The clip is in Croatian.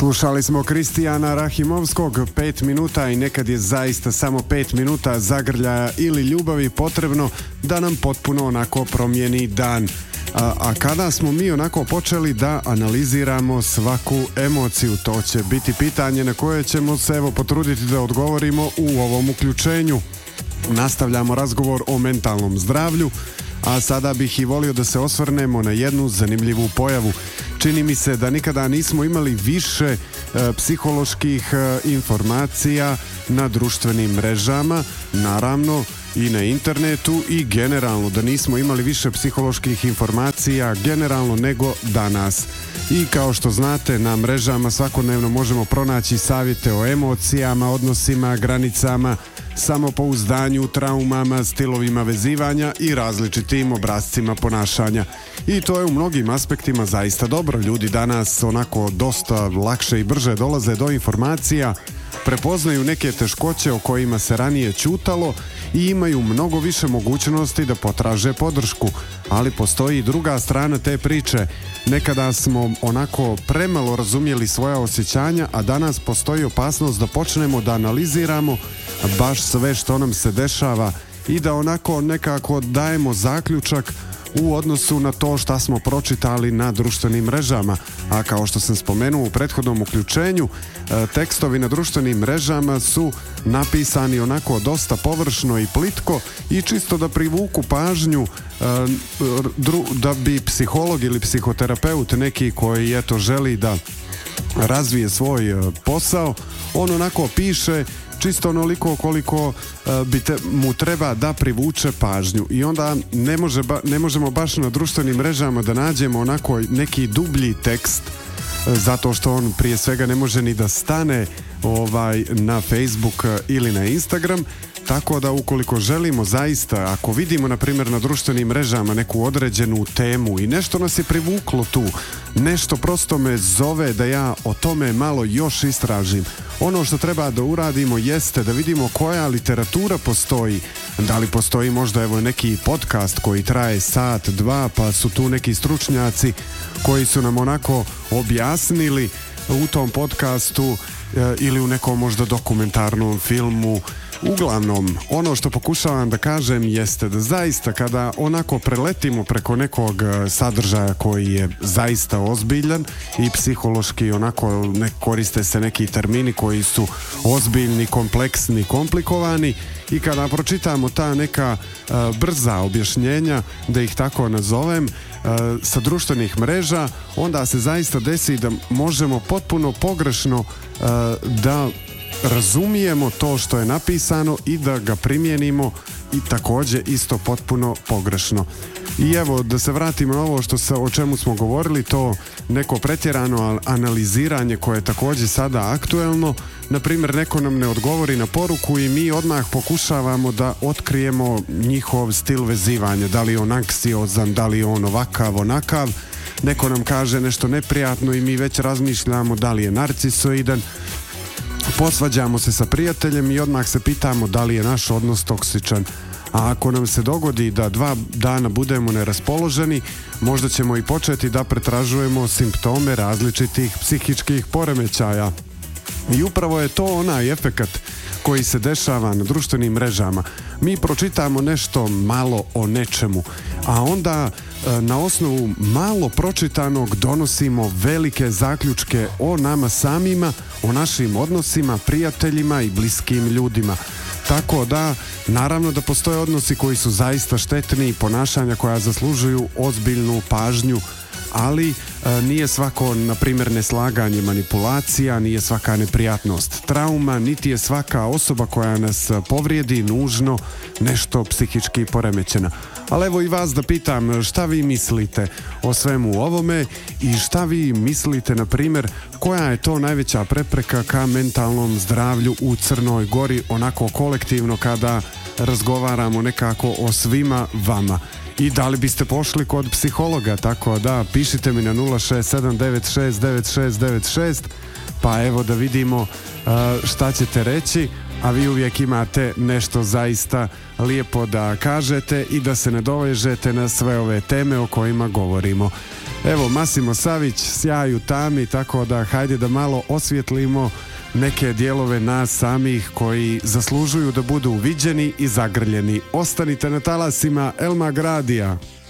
Slušali smo Kristijana Rahimovskog, 5 minuta i nekad je zaista samo 5 minuta zagrljaja ili ljubavi potrebno da nam potpuno onako promijeni dan. A kada smo mi onako počeli da analiziramo svaku emociju, to će biti pitanje na koje ćemo se evo potruditi da odgovorimo u ovom uključenju. Nastavljamo razgovor o mentalnom zdravlju, a sada bih i volio da se osvrnemo na jednu zanimljivu pojavu. Čini mi se da nikada nismo imali više psiholoških informacija na društvenim mrežama, naravno i na internetu, i generalno da nismo imali više psiholoških informacija generalno nego danas. I kao što znate, na mrežama svakodnevno možemo pronaći savjete o emocijama, odnosima, granicama, samopouzdanju, traumama, stilovima vezivanja i različitim obrascima ponašanja. I to je u mnogim aspektima zaista dobro. Ljudi danas onako dosta lakše i brže dolaze do informacija, prepoznaju neke teškoće o kojima se ranije ćutalo i imaju mnogo više mogućnosti da potraže podršku. Ali postoji i druga strana te priče. Nekada smo onako premalo razumjeli svoja osjećanja, a danas postoji opasnost da počnemo da analiziramo baš sve što nam se dešava i da onako nekako dajemo zaključak u odnosu na to šta smo pročitali na društvenim mrežama. A kao što sam spomenuo u prethodnom uključenju, tekstovi na društvenim mrežama su napisani onako dosta površno i plitko i čisto da privuku pažnju, da bi psiholog ili psihoterapeut neki koji eto želi da razvije svoj posao, on onako piše čisto onoliko koliko mu treba da privuče pažnju. I onda ne možemo baš na društvenim mrežama da nađemo onako neki dublji tekst, zato što on prije svega ne može ni da stane na Facebook ili na Instagram. Tako da ukoliko želimo zaista, ako vidimo na primjer na društvenim mrežama neku određenu temu i nešto nas je privuklo tu, nešto prosto me zove da ja o tome malo još istražim, ono što treba da uradimo jeste da vidimo koja literatura postoji. Da li postoji možda evo neki podcast koji traje sat, dva, pa su tu neki stručnjaci koji su nam onako objasnili u tom podcastu ili u nekom možda dokumentarnom filmu. Uglavnom, ono što pokušavam da kažem jeste da zaista kada onako preletimo preko nekog sadržaja koji je zaista ozbiljan i psihološki onako koriste se neki termini koji su ozbiljni, kompleksni, komplikovani, i kada pročitamo ta neka brza objašnjenja, da ih tako nazovem, sa društvenih mreža, onda se zaista desi da možemo potpuno pogrešno da razumijemo to što je napisano i da ga primijenimo i također isto potpuno pogrešno. I evo da se vratimo na ovo o čemu smo govorili, to neko pretjerano analiziranje koje je također sada aktuelno. Na primjer, neko nam ne odgovori na poruku i mi odmah pokušavamo da otkrijemo njihov stil vezivanja, da li je on anksiozan, da li je on ovakav, onakav. Neko nam kaže nešto neprijatno i mi već razmišljamo da li je narcisoidan. Posvađamo se sa prijateljem i odmah se pitamo da li je naš odnos toksičan. A ako nam se dogodi da 2 dana budemo neraspoloženi, možda ćemo i početi da pretražujemo simptome različitih psihičkih poremećaja. I upravo je to onaj efekat koji se dešava na društvenim mrežama. Mi pročitamo nešto malo o nečemu, a onda na osnovu malo pročitanog donosimo velike zaključke o nama samima, o našim odnosima, prijateljima i bliskim ljudima. Tako da, naravno da postoje odnosi koji su zaista štetni i ponašanja koja zaslužuju ozbiljnu pažnju, ali nije svako, na primjer, neslaganje manipulacija, nije svaka neprijatnost trauma, niti je svaka osoba koja nas povrijedi nužno nešto psihički poremećena. Ali evo i vas da pitam, šta vi mislite o svemu ovome i šta vi mislite, na primjer, koja je to najveća prepreka ka mentalnom zdravlju u Crnoj Gori, onako kolektivno kada razgovaramo nekako o svima vama. I da li biste pošli kod psihologa, tako da pišite mi na 067969696, pa evo da vidimo šta ćete reći, a vi uvijek imate nešto zaista lijepo da kažete i da se nadovežete na sve ove teme o kojima govorimo. Evo, Massimo Savić, sjaj u tami, tako da hajde da malo osvjetlimo neke dijelove nas samih koji zaslužuju da budu viđeni i zagrljeni. Ostanite na talasima Elmag radija.